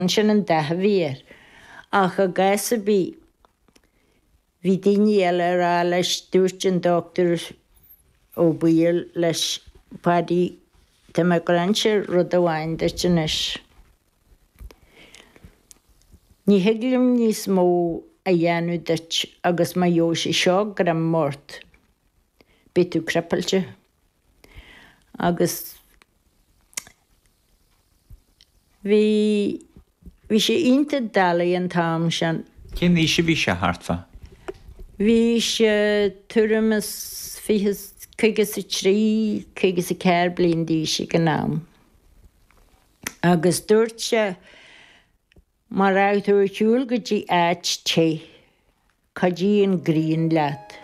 sin an 10 bhíar. Ach a gais a bhí daoine eile rá leis dúirt an doctor ó bíal leis padí tá me granse rud a bhain de inis. Ní heaglim níos mó a dhéanú deit agus má jó sé seo gur an mórt. Bitú crepailte. Agus bhí sé ionta dala an tám sin. Cén ní sé bhí sé hartfa? Bhí sé tuairemas fihas 53, 54 bliain dí sé go nám. Agus dúirt sé mar áithúir siúil go dtí áit té, cadí an gríon leat.